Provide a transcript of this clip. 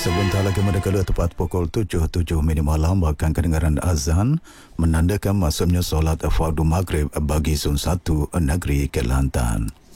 Sebentar lagi mendekati tepat pukul 7 minit malam, bahkan kedengaran azan menandakan masuknya solat fardu maghrib bagi Zon 1 Negeri Kelantan.